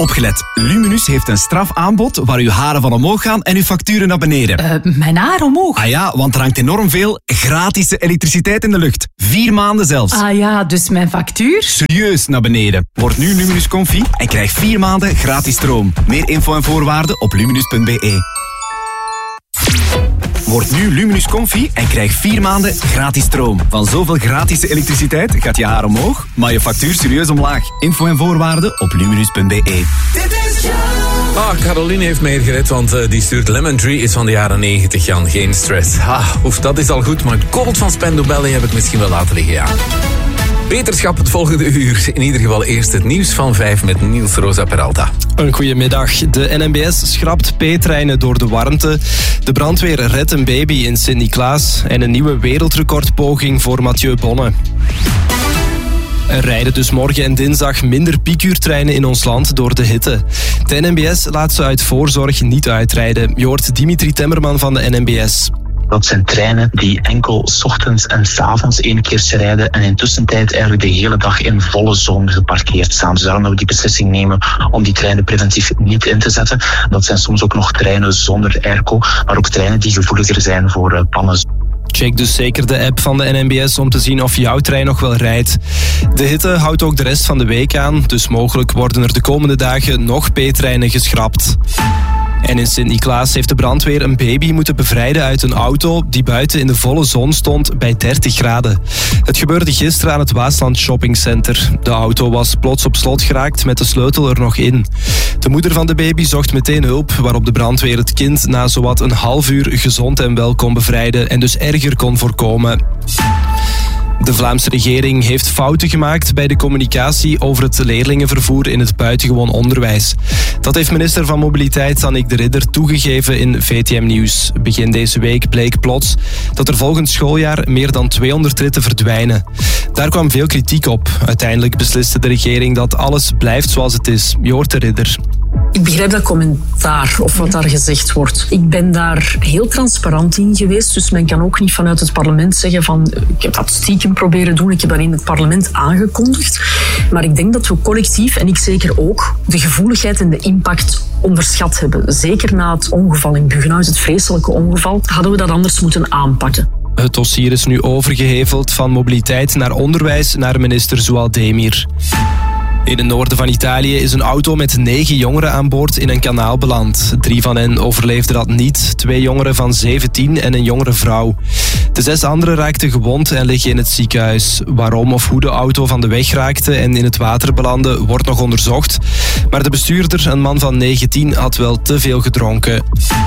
Opgelet. Luminus heeft een strafaanbod waar uw haren van omhoog gaan en uw facturen naar beneden. Mijn haar omhoog? Ah ja, want er hangt enorm veel gratis elektriciteit in de lucht. 4 maanden zelfs. Ah ja, dus mijn factuur? Serieus naar beneden. Word nu Luminus Comfy en krijg 4 maanden gratis stroom. Meer info en voorwaarden op luminus.be. Word nu Luminus Comfy en krijg 4 maanden gratis stroom. Van zoveel gratis elektriciteit gaat je haar omhoog, maar je factuur serieus omlaag. Info en voorwaarden op luminus.be. Dit is Caroline heeft mij gered, want die stuurt Lemon Tree is van de jaren 90, Jan. Geen stress. Dat is al goed, maar Cold van Spandau Ballet heb ik misschien wel laten liggen, ja. Beterschap het volgende uur. In ieder geval eerst het nieuws van 5 met Niels Rosa Peralta. Een goedemiddag. De NMBS schrapt P-treinen door de warmte. De brandweer redt een baby in Sint-Niklaas. En een nieuwe wereldrecordpoging voor Mathieu Bonne. Er rijden dus morgen en dinsdag minder piekuurtreinen in ons land door de hitte. De NMBS laat ze uit voorzorg niet uitrijden. Je hoort Dimitri Temmerman van de NMBS. Dat zijn treinen die enkel 's ochtends en 's avonds 1 keertje rijden en in tussentijd eigenlijk de hele dag in volle zon geparkeerd staan. Dus daarom dat we die beslissing nemen om die treinen preventief niet in te zetten. Dat zijn soms ook nog treinen zonder airco, maar ook treinen die gevoeliger zijn voor pannen. Check dus zeker de app van de NMBS om te zien of jouw trein nog wel rijdt. De hitte houdt ook de rest van de week aan, dus mogelijk worden er de komende dagen nog P-treinen geschrapt. En in Sint-Niklaas heeft de brandweer een baby moeten bevrijden uit een auto die buiten in de volle zon stond bij 30 graden. Het gebeurde gisteren aan het Waasland Shoppingcenter. De auto was plots op slot geraakt met de sleutel er nog in. De moeder van de baby zocht meteen hulp, waarop de brandweer het kind na zowat een half uur gezond en wel kon bevrijden en dus erger kon voorkomen. De Vlaamse regering heeft fouten gemaakt bij de communicatie over het leerlingenvervoer in het buitengewoon onderwijs. Dat heeft minister van Mobiliteit Annick de Ridder toegegeven in VTM Nieuws. Begin deze week bleek plots dat er volgend schooljaar meer dan 200 ritten verdwijnen. Daar kwam veel kritiek op. Uiteindelijk besliste de regering dat alles blijft zoals het is. Je hoort de Ridder. Ik begrijp dat commentaar of wat daar gezegd wordt. Ik ben daar heel transparant in geweest, dus men kan ook niet vanuit het parlement zeggen van ik heb dat stiekem proberen doen, ik heb dat in het parlement aangekondigd. Maar ik denk dat we collectief, en ik zeker ook, de gevoeligheid en de impact onderschat hebben. Zeker na het ongeval in Buggenhuis, het vreselijke ongeval, hadden we dat anders moeten aanpakken. Het dossier is nu overgeheveld van mobiliteit naar onderwijs naar minister Zoualdemir. In het noorden van Italië is een auto met 9 jongeren aan boord in een kanaal beland. 3 van hen overleefden dat niet, 2 jongeren van 17 en een jongere vrouw. De 6 anderen raakten gewond en liggen in het ziekenhuis. Waarom of hoe de auto van de weg raakte en in het water belandde, wordt nog onderzocht. Maar de bestuurder, een man van 19, had wel te veel gedronken.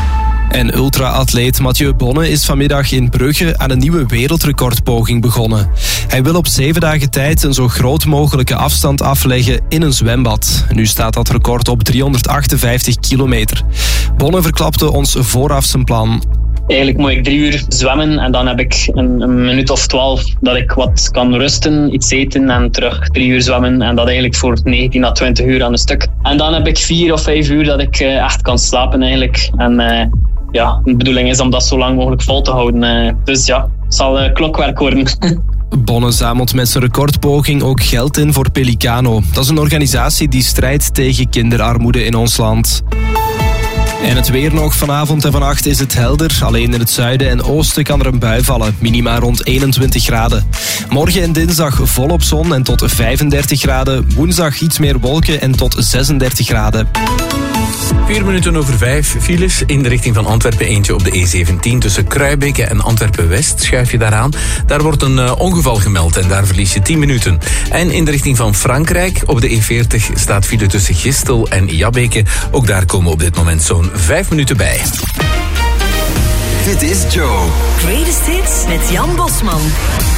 En ultra-atleet Mathieu Bonne is vanmiddag in Brugge aan een nieuwe wereldrecordpoging begonnen. Hij wil op 7 dagen tijd een zo groot mogelijke afstand afleggen in een zwembad. Nu staat dat record op 358 kilometer. Bonne verklapte ons vooraf zijn plan. Eigenlijk moet ik 3 uur zwemmen en dan heb ik een minuut of 12 dat ik wat kan rusten, iets eten en terug 3 uur zwemmen. En dat eigenlijk voor 19 à 20 uur aan een stuk. En dan heb ik 4 of 5 uur dat ik echt kan slapen eigenlijk. En de bedoeling is om dat zo lang mogelijk vol te houden. Dus ja, het zal klokwerk worden. Bonne zamelt met zijn recordpoging ook geld in voor Pelicano. Dat is een organisatie die strijdt tegen kinderarmoede in ons land. En het weer nog. Vanavond en vannacht is het helder. Alleen in het zuiden en oosten kan er een bui vallen. Minima rond 21 graden. Morgen en dinsdag volop zon en tot 35 graden. Woensdag iets meer wolken en tot 36 graden. 4 minuten over 5. Files in de richting van Antwerpen. Eentje op de E17 tussen Kruibeke en Antwerpen-West. Schuif je daaraan. Daar wordt een ongeval gemeld en daar verlies je 10 minuten. En in de richting van Frankrijk op de E40 staat file tussen Gistel en Jabbeke. Ook daar komen op dit moment zo'n 5 minuten bij. Dit is Joe. Greatest Hits met Jan Bosman.